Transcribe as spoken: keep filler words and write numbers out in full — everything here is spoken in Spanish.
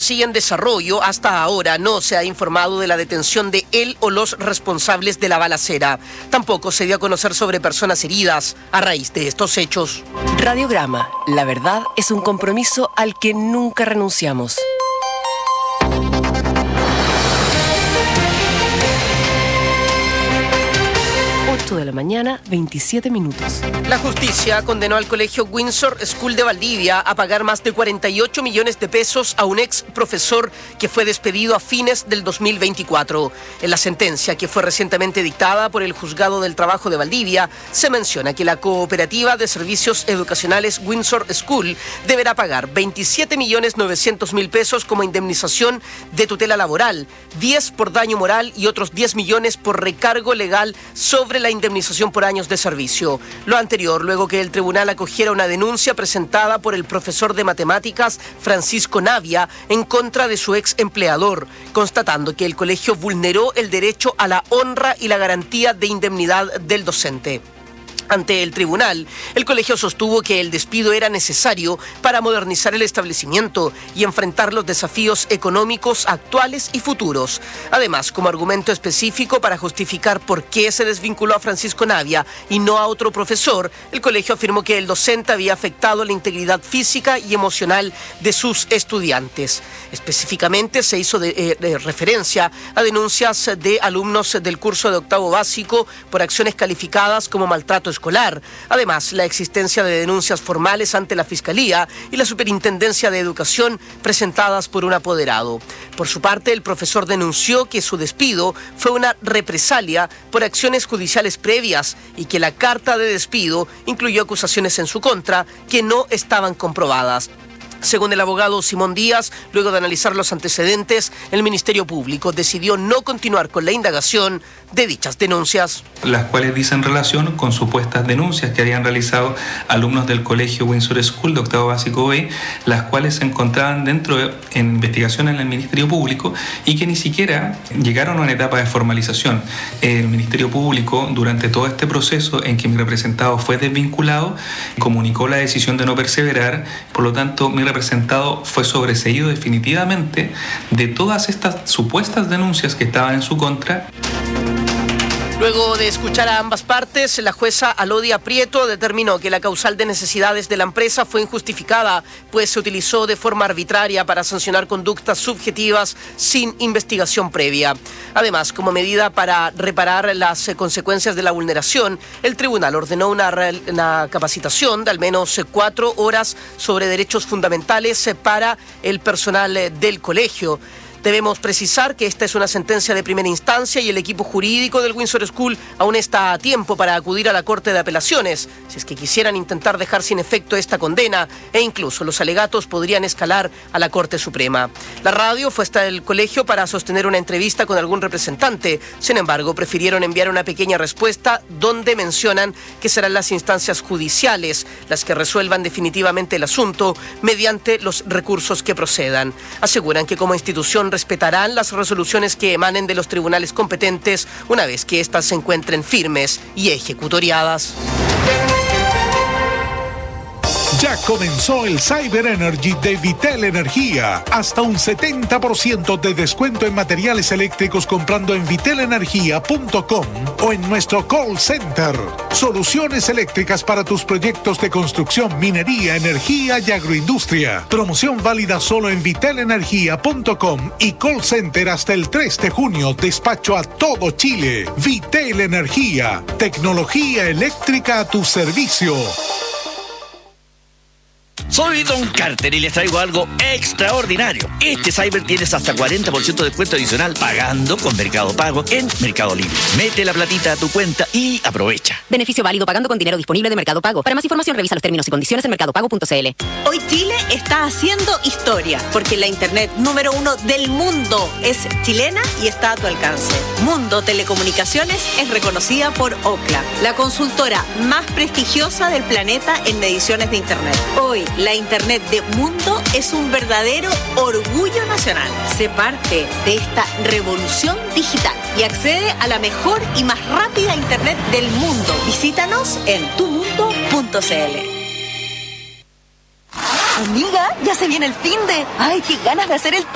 sigue en desarrollo. Hasta ahora no se ha informado de la detención de él o los responsables de la balacera. Tampoco se dio a conocer sobre personas heridas a raíz de estos hechos. Radiograma, la verdad es un compromiso al que nunca renunciamos. De la mañana, veintisiete minutos. La justicia condenó al colegio Windsor School de Valdivia a pagar más de cuarenta y ocho millones de pesos a un ex profesor que fue despedido a fines del dos mil veinticuatro. En la sentencia, que fue recientemente dictada por el Juzgado del Trabajo de Valdivia, se menciona que la Cooperativa de Servicios Educacionales Windsor School deberá pagar veintisiete millones novecientos mil pesos como indemnización de tutela laboral, diez por daño moral y otros diez millones por recargo legal sobre la indemnización por años de servicio. Lo anterior, luego que el tribunal acogiera una denuncia presentada por el profesor de matemáticas Francisco Navia en contra de su ex empleador, constatando que el colegio vulneró el derecho a la honra y la garantía de indemnidad del docente. Ante el tribunal, el colegio sostuvo que el despido era necesario para modernizar el establecimiento y enfrentar los desafíos económicos actuales y futuros. Además, como argumento específico para justificar por qué se desvinculó a Francisco Navia y no a otro profesor, el colegio afirmó que el docente había afectado la integridad física y emocional de sus estudiantes. Específicamente, se hizo de, eh, de referencia a denuncias de alumnos del curso de octavo básico por acciones calificadas como maltrato escolar. escolar. Además, la existencia de denuncias formales ante la Fiscalía y la Superintendencia de Educación presentadas por un apoderado. Por su parte, el profesor denunció que su despido fue una represalia por acciones judiciales previas y que la carta de despido incluyó acusaciones en su contra que no estaban comprobadas. Según el abogado Simón Díaz, luego de analizar los antecedentes, el Ministerio Público decidió no continuar con la indagación de dichas denuncias. Las cuales dicen relación con supuestas denuncias que habían realizado alumnos del colegio Windsor School de octavo básico B, las cuales se encontraban dentro de en investigación en el Ministerio Público y que ni siquiera llegaron a una etapa de formalización. El Ministerio Público, durante todo este proceso en que mi representado fue desvinculado, comunicó la decisión de no perseverar. Por lo tanto, mi representado fue sobreseído definitivamente de todas estas supuestas denuncias que estaban en su contra. Luego de escuchar a ambas partes, la jueza Alodia Prieto determinó que la causal de necesidades de la empresa fue injustificada, pues se utilizó de forma arbitraria para sancionar conductas subjetivas sin investigación previa. Además, como medida para reparar las consecuencias de la vulneración, el tribunal ordenó una, una capacitación de al menos cuatro horas sobre derechos fundamentales para el personal del colegio. Debemos precisar que esta es una sentencia de primera instancia y el equipo jurídico del Windsor School aún está a tiempo para acudir a la Corte de Apelaciones, si es que quisieran intentar dejar sin efecto esta condena, e incluso los alegatos podrían escalar a la Corte Suprema. La radio fue hasta el colegio para sostener una entrevista con algún representante. Sin embargo, prefirieron enviar una pequeña respuesta donde mencionan que serán las instancias judiciales las que resuelvan definitivamente el asunto mediante los recursos que procedan. Aseguran que como institución respetarán las resoluciones que emanen de los tribunales competentes una vez que éstas se encuentren firmes y ejecutoriadas. Ya comenzó el Cyber Energy de Vitel Energía. Hasta un setenta por ciento de descuento en materiales eléctricos comprando en vitel energía punto com o en nuestro call center. Soluciones eléctricas para tus proyectos de construcción, minería, energía y agroindustria. Promoción válida solo en vitel energía punto com y call center hasta el tres de junio. Despacho a todo Chile. Vitel Energía. Tecnología eléctrica a tu servicio. Soy Don Carter y les traigo algo extraordinario. Este Cyber tienes hasta cuarenta por ciento de descuento adicional pagando con Mercado Pago en Mercado Libre. Mete la platita a tu cuenta y aprovecha. Beneficio válido pagando con dinero disponible de Mercado Pago. Para más información revisa los términos y condiciones en mercado pago punto c l. Hoy Chile está haciendo historia porque la internet número uno del mundo es chilena y está a tu alcance. Mundo Telecomunicaciones es reconocida por Ookla, la consultora más prestigiosa del planeta en mediciones de internet. Hoy la internet de Mundo es un verdadero orgullo nacional. Sé parte de esta revolución digital y accede a la mejor y más rápida internet del mundo. Visítanos en tu mundo punto c l. Amiga, ya se viene el finde. Ay, qué ganas de hacer el